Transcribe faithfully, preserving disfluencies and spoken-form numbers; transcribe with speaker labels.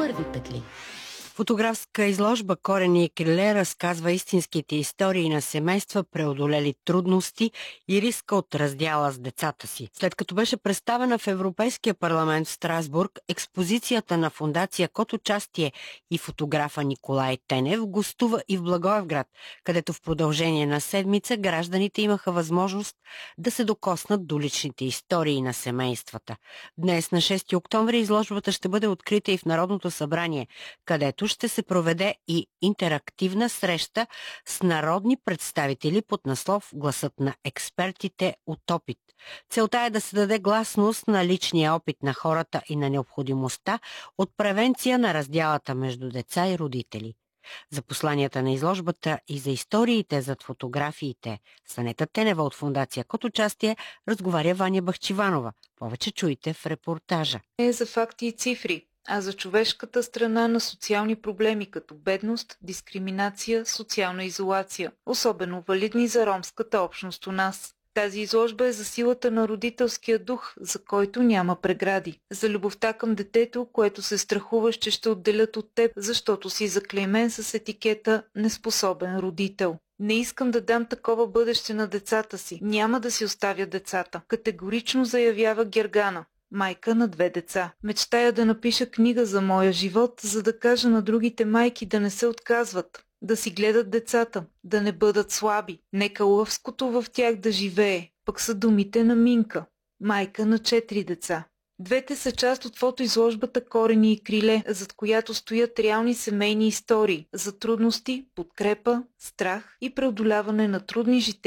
Speaker 1: твърдите ли?
Speaker 2: Фотографска изложба "Корени и криле" разказва истинските истории на семейства, преодолели трудности и риска от раздяла с децата си. След като беше представена в Европейския парламент в Страсбург, експозицията на фондация Код участие и фотографа Николай Тенев гостува и в Благоевград, където в продължение на седмица гражданите имаха възможност да се докоснат до личните истории на семействата. Днес, на шести октомври, изложбата ще бъде открита и в Народното събрание, където ще се проведе и интерактивна среща с народни представители под наслов "Гласът на експертите от опит". Целта е да се даде гласност на личния опит на хората и на необходимостта от превенция на раздялата между деца и родители. За посланията на изложбата и за историите зад фотографиите с Анета Тенева от фондация Код участие разговаря Ваня Бахчиванова. Повече чуйте в репортажа.
Speaker 3: Не за факти и цифри, а за човешката страна на социални проблеми като бедност, дискриминация, социална изолация, особено валидни за ромската общност у нас. Тази изложба е за силата на родителския дух, за който няма прегради. За любовта към детето, което се страхуваш, че ще отделят от теб, защото си заклеймен с етикета "неспособен родител". Не искам да дам такова бъдеще на децата си. Няма да си оставя децата. Категорично заявява Гергана, майка на две деца. Мечтая да напиша книга за моя живот, за да кажа на другите майки да не се отказват, да си гледат децата, да не бъдат слаби. Нека лъвското в тях да живее, пък са думите на Минка, майка на четири деца. Двете са част от фотоизложбата "Корени и криле", зад която стоят реални семейни истории за трудности, подкрепа, страх и преодоляване на трудни житейски